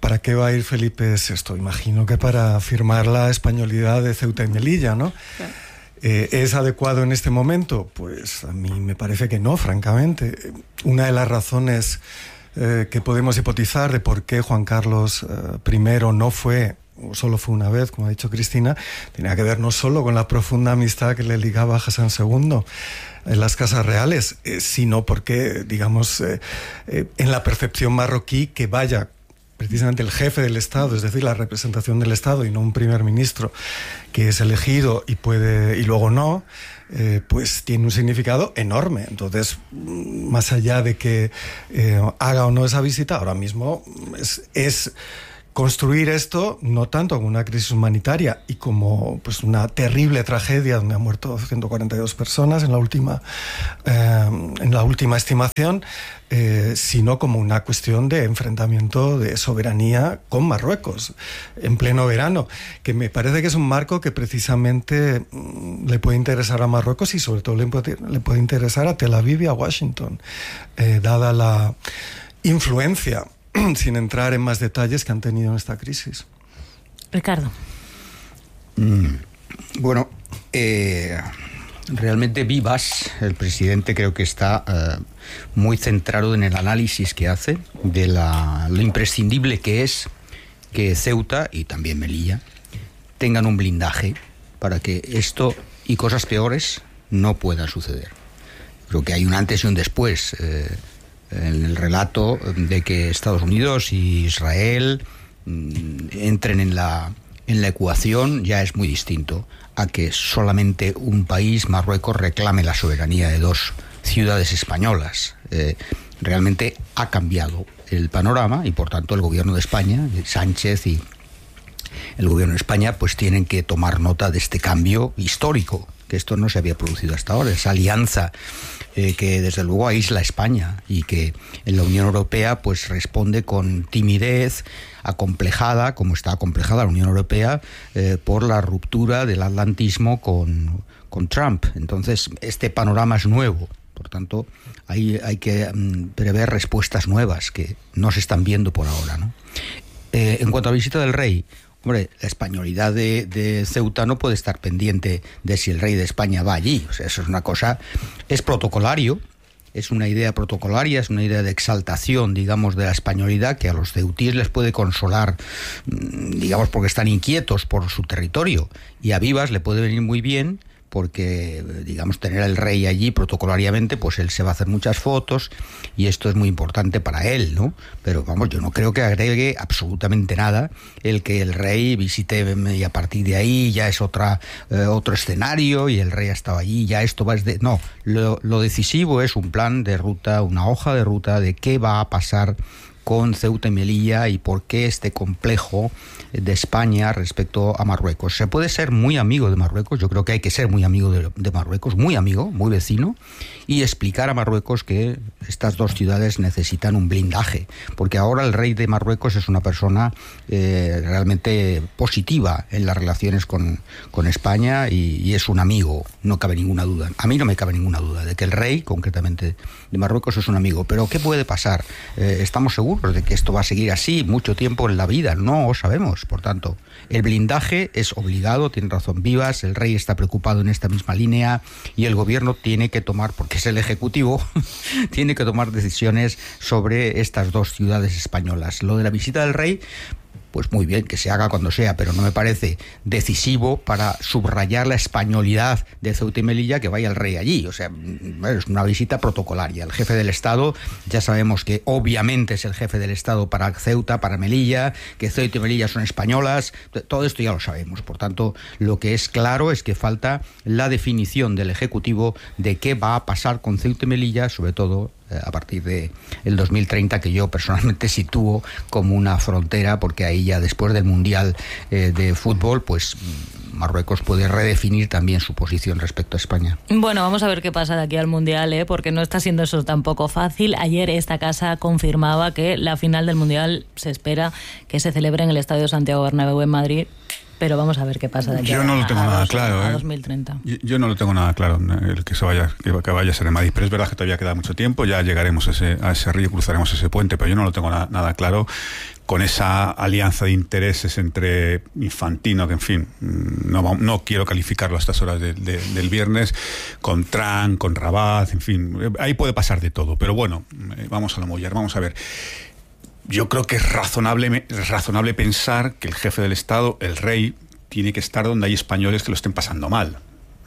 ¿para qué va a ir Felipe sexto? Imagino que para firmar la españolidad de Ceuta y Melilla, ¿no? Claro. Eh, ¿Es adecuado en este momento? Pues a mí me parece que no, francamente. Una de las razones eh, que podemos hipotizar de por qué Juan Carlos eh, primero no fue, o solo fue una vez, como ha dicho Cristina, tenía que ver no solo con la profunda amistad que le ligaba a Hassan segundo en las casas reales, eh, sino porque, digamos, eh, eh, en la percepción marroquí, que vaya precisamente el jefe del Estado, es decir, la representación del Estado y no un primer ministro que es elegido y puede y luego no, eh, pues tiene un significado enorme. Entonces, más allá de que eh, haga o no esa visita, ahora mismo es, es construir esto no tanto como una crisis humanitaria y como pues una terrible tragedia donde han muerto ciento cuarenta y dos personas en la última eh, en la última estimación, eh, sino como una cuestión de enfrentamiento de soberanía con Marruecos en pleno verano, que me parece que es un marco que precisamente mm, le puede interesar a Marruecos y sobre todo le puede, le puede interesar a Tel Aviv y a Washington, eh, dada la influencia, sin entrar en más detalles, que han tenido en esta crisis.
Ricardo.
Mm, bueno, eh, realmente Vivas, el presidente, creo que está eh, muy centrado en el análisis que hace de la, lo imprescindible que es que Ceuta y también Melilla tengan un blindaje para que esto y cosas peores no puedan suceder. Creo que hay un antes y un después. Eh, en el relato de que Estados Unidos y Israel mm, entren en la, en la ecuación ya es muy distinto a que solamente un país, Marruecos, reclame la soberanía de dos ciudades españolas. Eh, realmente ha cambiado el panorama y por tanto el gobierno de España, Sánchez y el gobierno de España, pues tienen que tomar nota de este cambio histórico, que esto no se había producido hasta ahora, esa alianza eh, que desde luego aísla a España y que en la Unión Europea pues responde con timidez, acomplejada, como está acomplejada la Unión Europea, eh, por la ruptura del atlantismo con, con Trump. Entonces, este panorama es nuevo, por tanto, hay, hay que um, prever respuestas nuevas que no se están viendo por ahora, ¿no? Eh, en cuanto a la visita del rey, hombre, la españolidad de, de Ceuta no puede estar pendiente de si el rey de España va allí. O sea, eso es una cosa, es protocolario, es una idea protocolaria, es una idea de exaltación, digamos, de la españolidad que a los ceutíes les puede consolar, digamos, porque están inquietos por su territorio. Y a Vivas le puede venir muy bien porque, digamos, tener al rey allí protocolariamente, pues él se va a hacer muchas fotos y esto es muy importante para él, ¿no? Pero vamos, yo no creo que agregue absolutamente nada el que el rey visite y a partir de ahí ya es otra eh, otro escenario y el rey ha estado allí, ya esto va desde... No, lo, lo decisivo es un plan de ruta, una hoja de ruta de qué va a pasar con Ceuta y Melilla y por qué este complejo de España respecto a Marruecos. Se puede ser muy amigo de Marruecos, yo creo que hay que ser muy amigo de, de Marruecos, muy amigo, muy vecino, y explicar a Marruecos que estas dos ciudades necesitan un blindaje, porque ahora el rey de Marruecos es una persona eh, realmente positiva en las relaciones con, con España y, y es un amigo, no cabe ninguna duda. A mí no me cabe ninguna duda de que el rey, concretamente de Marruecos, es un amigo. Pero ¿qué puede pasar? Eh, ¿Estamos seguros de que esto va a seguir así mucho tiempo en la vida? No lo sabemos. Por tanto, el blindaje es obligado, tiene razón Vivas, el rey está preocupado en esta misma línea y el gobierno tiene que tomar, porque es el ejecutivo, tiene que tomar decisiones sobre estas dos ciudades españolas. Lo de la visita del rey, pues muy bien, que se haga cuando sea, pero no me parece decisivo para subrayar la españolidad de Ceuta y Melilla que vaya el rey allí. O sea, es una visita protocolaria. El jefe del Estado, ya sabemos que obviamente es el jefe del Estado para Ceuta, para Melilla, que Ceuta y Melilla son españolas, todo esto ya lo sabemos. Por tanto, lo que es claro es que falta la definición del Ejecutivo de qué va a pasar con Ceuta y Melilla, sobre todo a partir de el dos mil treinta, que yo personalmente sitúo como una frontera, porque ahí ya después del Mundial eh, de Fútbol, pues Marruecos puede redefinir también su posición respecto a España.
Bueno, vamos a ver qué pasa de aquí al Mundial, ¿eh? Porque no está siendo eso tampoco fácil. Ayer esta casa confirmaba que la final del Mundial se espera que se celebre en el Estadio Santiago Bernabéu en Madrid, pero vamos a ver qué pasa de aquí
yo
a,
no lo tengo
a,
nada
dos,
claro,
a
¿eh?
dos mil treinta.
Yo, yo no lo tengo nada claro, el que se vaya, que, que vaya a ser en Madrid, pero es verdad que todavía queda mucho tiempo, ya llegaremos a ese, a ese río, cruzaremos ese puente, pero yo no lo tengo nada, nada claro con esa alianza de intereses entre Infantino, que en fin, no, no quiero calificarlo a estas horas de, de, del viernes, con Trump, con Rabat, en fin, ahí puede pasar de todo, pero bueno, vamos a lo mollar, vamos a ver. Yo creo que es razonable, es razonable pensar que el jefe del Estado, el rey, tiene que estar donde hay españoles que lo estén pasando mal.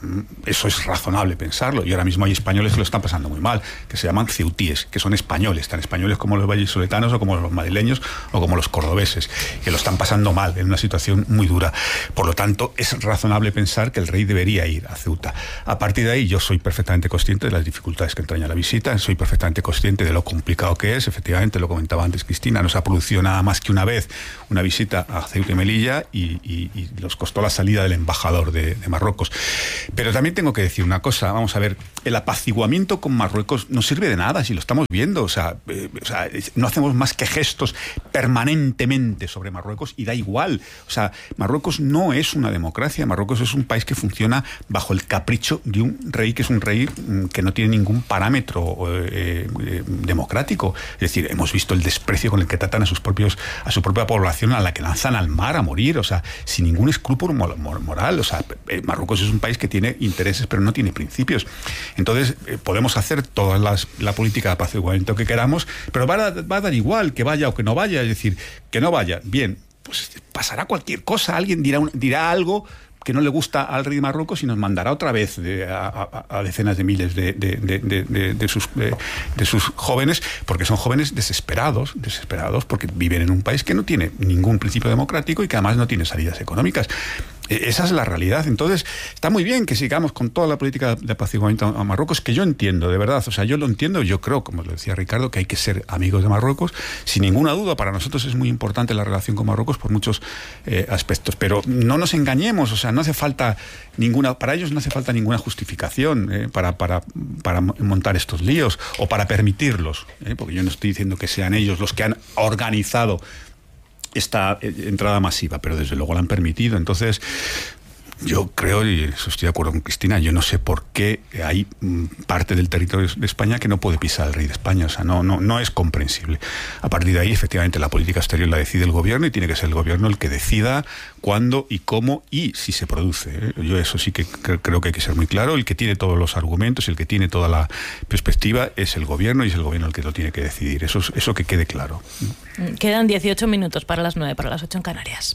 Eso es razonable pensarlo, y ahora mismo hay españoles que lo están pasando muy mal, que se llaman ceutíes, que son españoles, tan españoles como los vallisoletanos o como los madrileños o como los cordobeses, que lo están pasando mal, en una situación muy dura. Por lo tanto, es razonable pensar que el rey debería ir a Ceuta. A partir de ahí, yo soy perfectamente consciente de las dificultades que entraña la visita, soy perfectamente consciente de lo complicado que es, efectivamente, lo comentaba antes Cristina, no se ha producido nada más que una vez una visita a Ceuta y Melilla y, y, y nos costó la salida del embajador de, de Marruecos. Pero también tengo que decir una cosa, vamos a ver, el apaciguamiento con Marruecos no sirve de nada, si lo estamos viendo, o sea, eh, o sea, no hacemos más que gestos permanentemente sobre Marruecos y da igual, o sea, Marruecos no es una democracia, Marruecos es un país que funciona bajo el capricho de un rey que es un rey que no tiene ningún parámetro eh, eh, democrático, es decir, hemos visto el desprecio con el que tratan a sus propios, a su propia población, a la que lanzan al mar a morir, o sea, sin ningún escrúpulo moral, o sea, eh, Marruecos es un país que tiene tiene intereses pero no tiene principios. Entonces eh, podemos hacer toda las, la política de apaciguamiento que queramos, pero va a, va a dar igual que vaya o que no vaya, es decir, que no vaya, bien, pues pasará cualquier cosa, alguien dirá, un, dirá algo que no le gusta al rey de Marruecos y nos mandará otra vez de, a, a, a decenas de miles de, de, de, de, de, de, sus, de, de sus jóvenes, porque son jóvenes desesperados, desesperados porque viven en un país que no tiene ningún principio democrático y que además no tiene salidas económicas. Esa es la realidad. Entonces, está muy bien que sigamos con toda la política de apaciguamiento a Marruecos, que yo entiendo, de verdad. O sea, yo lo entiendo, yo creo, como lo decía Ricardo, que hay que ser amigos de Marruecos, sin ninguna duda. Para nosotros es muy importante la relación con Marruecos por muchos eh, aspectos. Pero no nos engañemos, o sea, no hace falta ninguna, para ellos no hace falta ninguna justificación eh, para, para, para montar estos líos o para permitirlos. Eh, porque yo no estoy diciendo que sean ellos los que han organizado esta entrada masiva, pero desde luego la han permitido. Entonces, yo creo, y eso estoy de acuerdo con Cristina, yo no sé por qué hay parte del territorio de España que no puede pisar el rey de España, o sea, no, no, no es comprensible. A partir de ahí, efectivamente, la política exterior la decide el gobierno y tiene que ser el gobierno el que decida cuándo y cómo y si se produce, ¿eh? Yo eso sí que creo que hay que ser muy claro, el que tiene todos los argumentos, el que tiene toda la perspectiva es el gobierno y es el gobierno el que lo tiene que decidir, eso, eso que quede claro.
Quedan dieciocho minutos para las nueve, para las ocho en Canarias.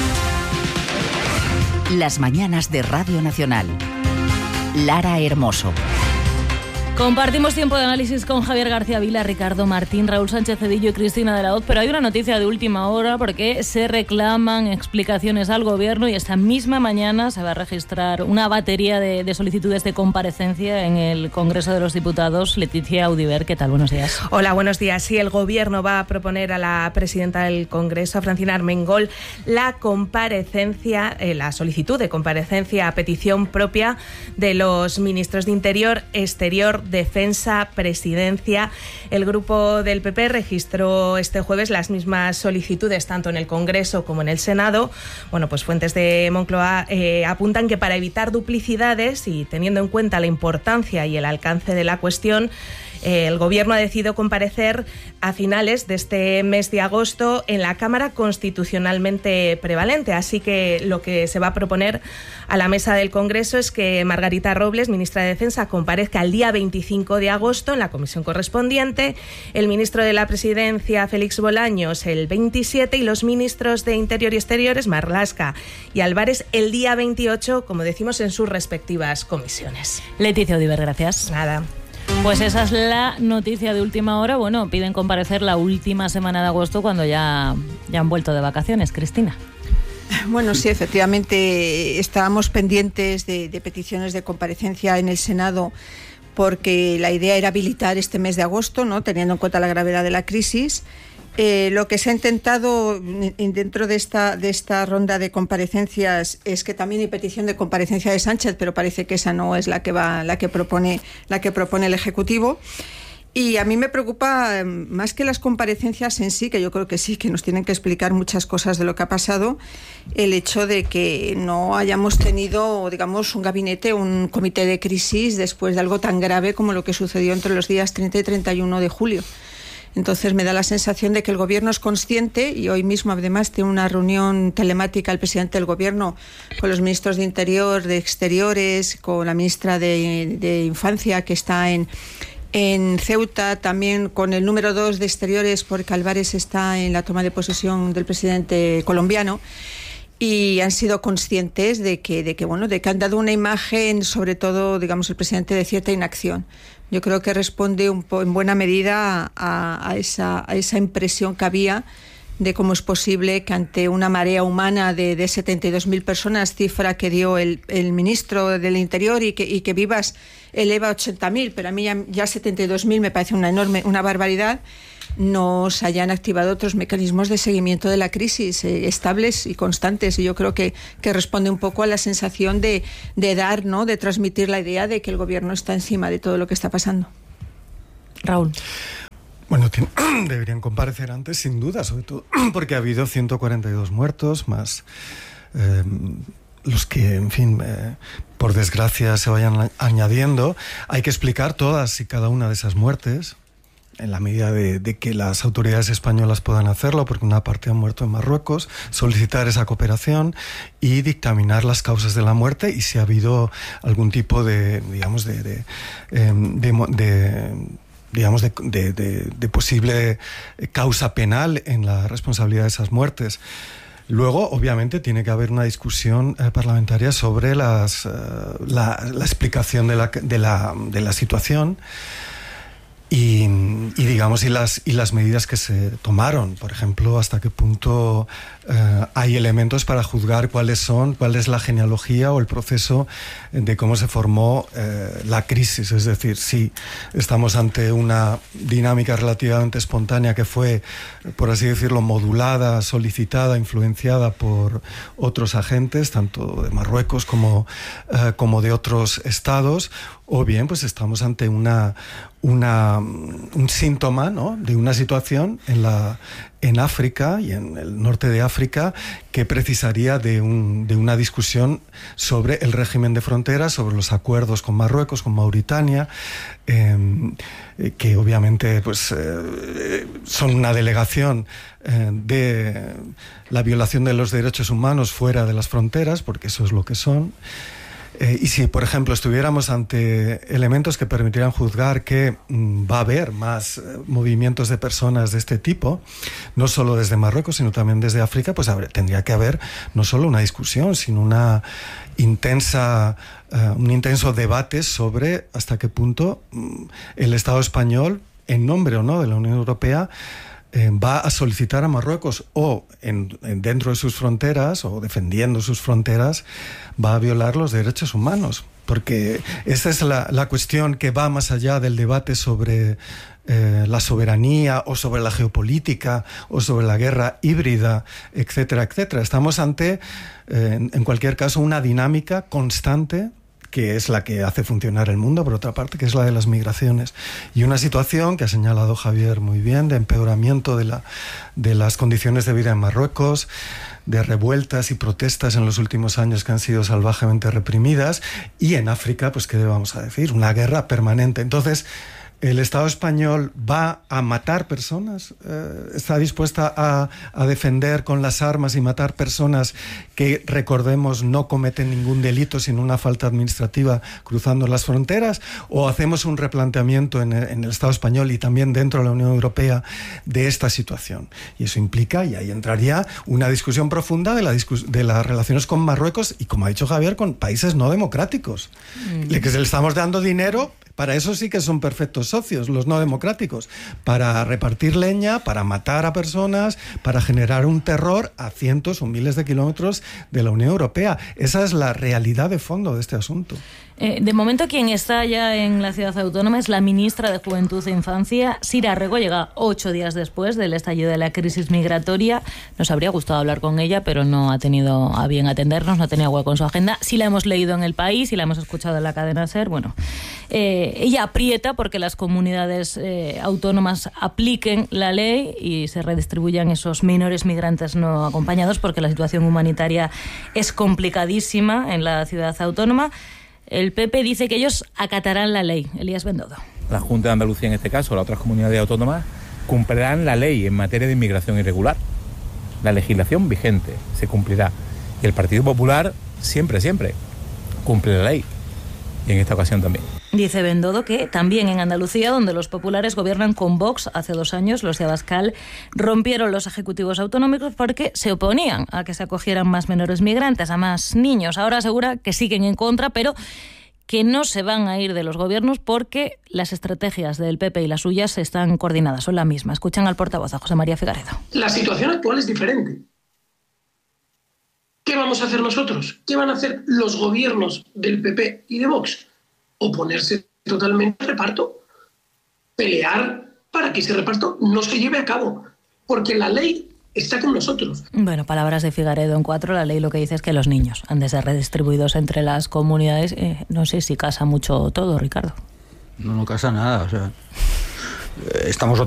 Las mañanas de Radio Nacional. Lara Hermoso.
Compartimos tiempo de análisis con Javier García Vila, Ricardo Martín, Raúl Sánchez Cedillo y Cristina de la Hoz, pero hay una noticia de última hora porque se reclaman explicaciones al gobierno y esta misma mañana se va a registrar una batería de, de solicitudes de comparecencia en el Congreso de los Diputados. Leticia Audiver, ¿qué tal? Buenos días.
Hola, buenos días. Sí, el gobierno va a proponer a la presidenta del Congreso, a Francina Armengol, la comparecencia, eh, la solicitud de comparecencia a petición propia de los ministros de Interior, Exterior, Defensa, Presidencia. El grupo del P P registró este jueves las mismas solicitudes tanto en el Congreso como en el Senado. Bueno, pues fuentes de Moncloa eh, apuntan que para evitar duplicidades y teniendo en cuenta la importancia y el alcance de la cuestión, Eh, el Gobierno ha decidido comparecer a finales de este mes de agosto en la Cámara constitucionalmente prevalente. Así que lo que se va a proponer a la mesa del Congreso es que Margarita Robles, ministra de Defensa, comparezca el día veinticinco de agosto en la comisión correspondiente, el ministro de la Presidencia, Félix Bolaños, el veintisiete y los ministros de Interior y Exteriores, Marlaska y Álvarez, el día veintiocho, como decimos, en sus respectivas comisiones.
Leticia Audiver, gracias.
Nada.
Pues esa es la noticia de última hora. Bueno, piden comparecer la última semana de agosto cuando ya, ya han vuelto de vacaciones. Cristina.
Bueno, sí, efectivamente estábamos pendientes de, de peticiones de comparecencia en el Senado porque la idea era habilitar este mes de agosto, ¿no? Teniendo en cuenta la gravedad de la crisis. Eh, lo que se ha intentado dentro de esta, de esta ronda de comparecencias es que también hay petición de comparecencia de Sánchez, pero parece que esa no es la que va, la que propone, la que propone el Ejecutivo. Y a mí me preocupa más que las comparecencias en sí, que yo creo que sí, que nos tienen que explicar muchas cosas de lo que ha pasado, el hecho de que no hayamos tenido, digamos, un gabinete, un comité de crisis después de algo tan grave como lo que sucedió entre los días treinta y treinta y uno de julio. Entonces me da la sensación de que el gobierno es consciente, y hoy mismo además tiene una reunión telemática el presidente del gobierno con los ministros de Interior, de Exteriores, con la ministra de, de Infancia que está en, en Ceuta, también con el número dos de Exteriores, porque Álvarez está en la toma de posesión del presidente colombiano. Y han sido conscientes de que, de que, bueno, de que han dado una imagen, sobre todo, digamos, el presidente, de cierta inacción. Yo creo que responde un po, en buena medida a, a, esa, a esa impresión que había de cómo es posible que ante una marea humana de, de setenta y dos mil personas, cifra que dio el, el ministro del Interior, y que, y que Vivas eleva a ochenta mil, pero a mí ya, ya setenta y dos mil me parece una enorme, una barbaridad, no se hayan activado otros mecanismos de seguimiento de la crisis eh, estables y constantes. Y yo creo que, que responde un poco a la sensación de, de dar, ¿no?, de transmitir la idea de que el gobierno está encima de todo lo que está pasando.
Raúl.
Bueno, tiene, deberían comparecer antes, sin duda, sobre todo porque ha habido ciento cuarenta y dos muertos, más eh, los que, en fin, eh, por desgracia se vayan añadiendo. Hay que explicar todas y cada una de esas muertes, en la medida de, de que las autoridades españolas puedan hacerlo, porque una parte ha muerto en Marruecos, solicitar esa cooperación y dictaminar las causas de la muerte, y si ha habido algún tipo de, digamos, de, de, de, de, de digamos, de, de, de, de posible causa penal en la responsabilidad de esas muertes. Luego, obviamente, tiene que haber una discusión eh, parlamentaria sobre las, eh, la, la explicación de la, de la, de la situación. Y, y digamos y las y las medidas que se tomaron, por ejemplo, hasta qué punto eh, hay elementos para juzgar cuáles son, cuál es la genealogía o el proceso de cómo se formó eh, la crisis. Es decir, si estamos ante una dinámica relativamente espontánea que fue, por así decirlo, modulada, solicitada, influenciada por otros agentes, tanto de Marruecos como, eh, como de otros estados, o bien pues estamos ante una, una, un síntoma, ¿no?, de una situación en, la, en África y en el norte de África que precisaría de, un, de una discusión sobre el régimen de fronteras, sobre los acuerdos con Marruecos, con Mauritania, eh, que obviamente pues, eh, son una delegación eh, de la violación de los derechos humanos fuera de las fronteras, porque eso es lo que son. Eh, y si, por ejemplo, estuviéramos ante elementos que permitieran juzgar que mm, va a haber más eh, movimientos de personas de este tipo, no solo desde Marruecos, sino también desde África, pues haber, tendría que haber no solo una discusión, sino una intensa, uh, un intenso debate sobre hasta qué punto mm, el Estado español, en nombre o no de la Unión Europea, Eh, va a solicitar a Marruecos, o en, en dentro de sus fronteras o defendiendo sus fronteras, va a violar los derechos humanos, porque esa es la, la cuestión que va más allá del debate sobre eh, la soberanía o sobre la geopolítica o sobre la guerra híbrida, etcétera, etcétera. Estamos ante, eh, en, en cualquier caso, una dinámica constante que es la que hace funcionar el mundo, por otra parte, que es la de las migraciones. Y una situación que ha señalado Javier muy bien, de empeoramiento de, la, de las condiciones de vida en Marruecos, de revueltas y protestas en los últimos años que han sido salvajemente reprimidas, y en África, pues, ¿qué vamos a decir? Una guerra permanente. Entonces, ¿el Estado español va a matar personas? Eh, ¿Está dispuesta a, a defender con las armas y matar personas que, recordemos, no cometen ningún delito sino una falta administrativa cruzando las fronteras? ¿O hacemos un replanteamiento en el, en el Estado español y también dentro de la Unión Europea de esta situación? Y eso implica, y ahí entraría, una discusión profunda de, la discus- de las relaciones con Marruecos y, como ha dicho Javier, con países no democráticos. Mm. Le que le estamos dando dinero. Para eso sí que son perfectos socios, los no democráticos, para repartir leña, para matar a personas, para generar un terror a cientos o miles de kilómetros de la Unión Europea. Esa es la realidad de fondo de este asunto.
Eh, de momento quien está ya en la ciudad autónoma es la ministra de Juventud e Infancia, Sira Rego. Llega ocho días después del estallido de la crisis migratoria. Nos habría gustado hablar con ella, pero no ha tenido a bien atendernos, no tenía hueco en su agenda. Sí la hemos leído en El País y la hemos escuchado en la cadena SER. Bueno, eh, ella aprieta porque las comunidades eh, autónomas apliquen la ley y se redistribuyan esos menores migrantes no acompañados, porque la situación humanitaria es complicadísima en la ciudad autónoma. El P P dice que ellos acatarán la ley. Elías Bendodo.
La Junta de Andalucía, en este caso, las otras comunidades autónomas, cumplirán la ley en materia de inmigración irregular. La legislación vigente se cumplirá. Y el Partido Popular siempre, siempre cumple la ley. Y en esta ocasión también.
Dice Bendodo que también en Andalucía, donde los populares gobiernan con Vox, hace dos años los de Abascal rompieron los ejecutivos autonómicos porque se oponían a que se acogieran más menores migrantes, a más niños. Ahora asegura que siguen en contra, pero que no se van a ir de los gobiernos porque las estrategias del P P y las suyas están coordinadas, son la misma. Escuchan al portavoz, a José María Figaredo.
La situación actual es diferente. ¿Qué vamos a hacer nosotros? ¿Qué van a hacer los gobiernos del P P y de Vox? Oponerse totalmente al reparto, pelear para que ese reparto no se lleve a cabo, porque la ley está con nosotros.
Bueno, palabras de Figaredo en Cuatro. La ley lo que dice es que los niños han de ser redistribuidos entre las comunidades. Eh, no sé si casa mucho todo, Ricardo.
No, no casa nada, o sea, estamos otra